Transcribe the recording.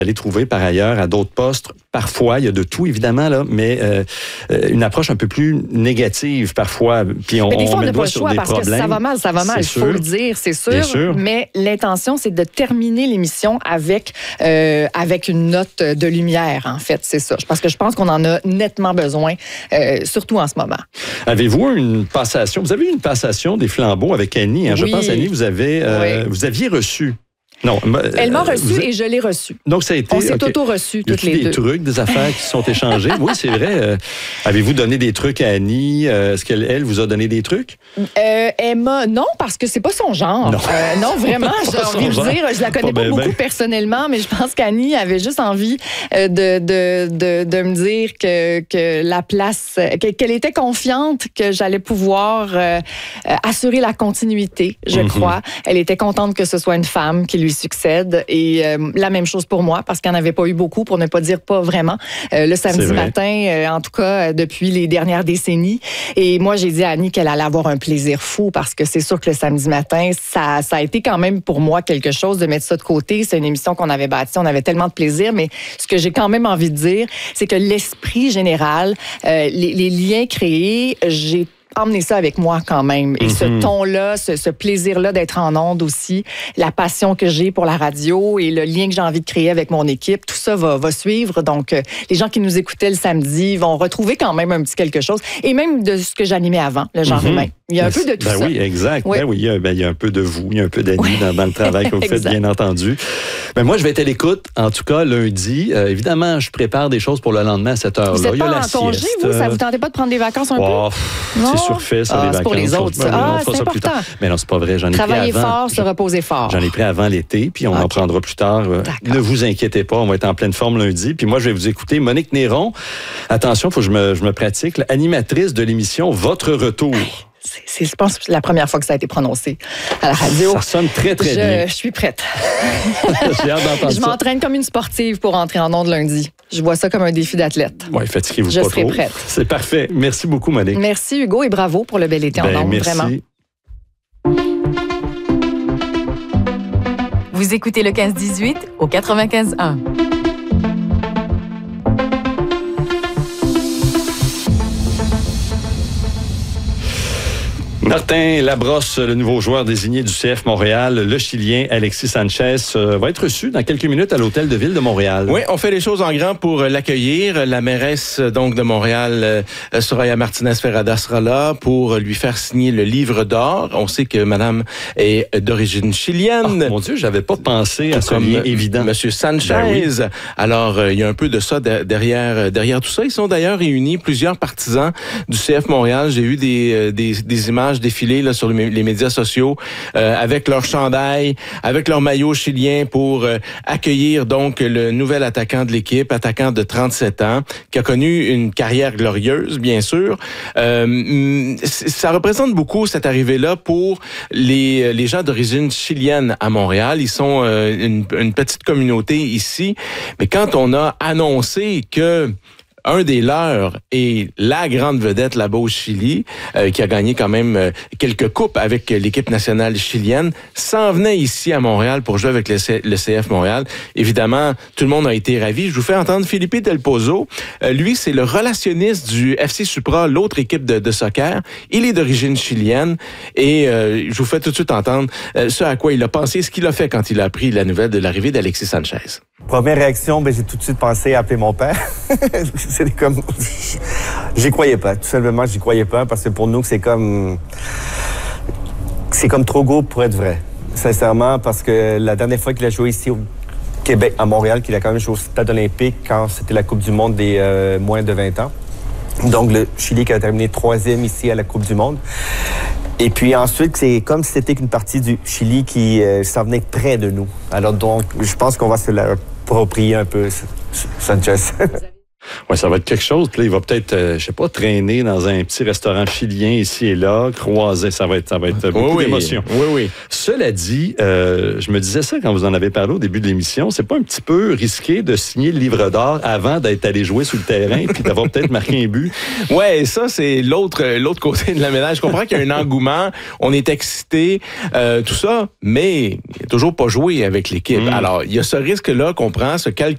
allez trouver par ailleurs à d'autres postes. Parfois, il y a de tout, évidemment, là, mais une approche un peu plus négative parfois. Puis mais des fois, on met n'a le doigt pas le sur choix des parce problèmes. que ça va mal, il faut le dire, c'est sûr. Mais l'intention, c'est de terminer l'émission avec une note de lumière, en fait, c'est ça. Parce que je pense qu'on en a nettement besoin, surtout en ce moment. Avez-vous une passation? Vous avez eu une passation des flambeaux avec Annie. Hein? Oui. Je pense, Annie, vous aviez reçu. Non, elle m'a reçu et je l'ai reçu. Donc, ça a été... On s'est auto-reçus toutes les deux. Des trucs, des affaires qui sont échangées. Oui, c'est vrai. Avez-vous donné des trucs à Annie? Est-ce qu'elle vous a donné des trucs? Non, parce que c'est pas son genre. Non, vraiment, j'ai envie de dire. Je la connais pas beaucoup personnellement, mais je pense qu'Annie avait juste envie de me dire que la place... qu'elle était confiante que j'allais pouvoir assurer la continuité, je crois. Elle était contente que ce soit une femme qui lui succède. Et la même chose pour moi, parce qu'il n'y en avait pas eu beaucoup, pour ne pas dire pas vraiment, le samedi matin, en tout cas, depuis les dernières décennies. Et moi, j'ai dit à Annie qu'elle allait avoir un plaisir fou, parce que c'est sûr que le samedi matin, ça a été quand même pour moi quelque chose de mettre ça de côté. C'est une émission qu'on avait bâtie, on avait tellement de plaisir, mais ce que j'ai quand même envie de dire, c'est que l'esprit général, les liens créés, j'ai emmener ça avec moi quand même. Et ce ton-là, ce plaisir-là d'être en ondes aussi, la passion que j'ai pour la radio et le lien que j'ai envie de créer avec mon équipe, tout ça va suivre. Donc, les gens qui nous écoutaient le samedi vont retrouver quand même un petit quelque chose. Et même de ce que j'animais avant, le genre humain. Il y a un peu de tout ça. Oui, exact. Oui. Il y a un peu de vous, il y a un peu d'Annie dans le travail que vous faites, bien entendu. Mais moi, je vais être à l'écoute, en tout cas, lundi. Évidemment, je prépare des choses pour le lendemain à cette heure-là. Vous n'êtes pas en congé, vous? Ça vous tentait pas de prendre des vacances un peu? C'est surfait, ça, les vacances. C'est pour les autres, ça. C'est important. Mais non, c'est pas vrai. J'en ai Travailler pris avant. fort, se reposer fort. J'en ai pris avant l'été, puis on en prendra plus tard. Ne vous inquiétez pas, on va être en pleine forme lundi. Puis moi, je vais vous écouter. Monique Néron, attention, il faut que je me pratique, animatrice de l'émission Votre Retour. Je pense que c'est la première fois que ça a été prononcé à la radio. Ça sonne très, très bien. Je suis prête. J'ai hâte d'entendre ça. Je m'entraîne comme une sportive pour entrer en ondes lundi. Je vois ça comme un défi d'athlète. Oui, fatiguez-vous pas trop. Je serai prête. C'est parfait. Merci beaucoup, Monique. Merci, Hugo, et bravo pour le bel été en ondes, merci. Vraiment. Vous écoutez le 15-18 au 95.1. Martin Labrosse, le nouveau joueur désigné du CF Montréal, le Chilien Alexis Sanchez, va être reçu dans quelques minutes à l'Hôtel de Ville de Montréal. Oui, on fait les choses en grand pour l'accueillir. La mairesse donc de Montréal, Soraya Martinez-Ferrada, sera là pour lui faire signer le livre d'or. On sait que madame est d'origine chilienne. Oh, mon Dieu, j'avais pas pensé à ce lien évident. Monsieur Sanchez. Alors, il y a un peu de ça derrière tout ça. Ils sont d'ailleurs réunis plusieurs partisans du CF Montréal. J'ai eu des images défiler là, sur les médias sociaux avec leur chandail, avec leur maillot chilien pour accueillir donc le nouvel attaquant de l'équipe, attaquant de 37 ans, qui a connu une carrière glorieuse, bien sûr. Ça représente beaucoup cette arrivée-là pour les gens d'origine chilienne à Montréal. Ils sont une petite communauté ici, mais quand on a annoncé que un des leurs est la grande vedette là-bas au Chili, qui a gagné quand même quelques coupes avec l'équipe nationale chilienne, s'en venait ici à Montréal pour jouer avec le CF Montréal. Évidemment, tout le monde a été ravi. Je vous fais entendre Felipe Del Pozo. Lui, c'est le relationniste du FC Supra, l'autre équipe de soccer. Il est d'origine chilienne et je vous fais tout de suite entendre ce à quoi il a pensé, ce qu'il a fait quand il a appris la nouvelle de l'arrivée d'Alexis Sanchez. Première réaction, j'ai tout de suite pensé à appeler mon père. C'était comme... J'y croyais pas. Tout simplement, j'y croyais pas parce que pour nous, c'est comme trop gros pour être vrai. Sincèrement, parce que la dernière fois qu'il a joué ici au Québec, à Montréal, qu'il a quand même joué au Stade olympique quand c'était la Coupe du monde des moins de 20 ans. Donc, le Chili qui a terminé 3e ici à la Coupe du monde. Et puis ensuite, c'est comme si c'était une partie du Chili qui s'en venait près de nous. Alors donc, je pense qu'on va se l'approprier un peu, Sanchez. Oui, ça va être quelque chose. Puis là, il va peut-être, je sais pas, traîner dans un petit restaurant chilien ici et là, croiser. Ça va être beaucoup d'émotions. Oui. Cela dit, je me disais ça quand vous en avez parlé au début de l'émission, c'est pas un petit peu risqué de signer le livre d'or avant d'être allé jouer sur le terrain puis d'avoir peut-être marqué un but? Ouais, ça, c'est l'autre côté de la médaille. Je comprends qu'il y a un engouement, on est excité, tout ça, mais il n'a toujours pas joué avec l'équipe. Alors, il y a ce risque-là qu'on prend, ce calcul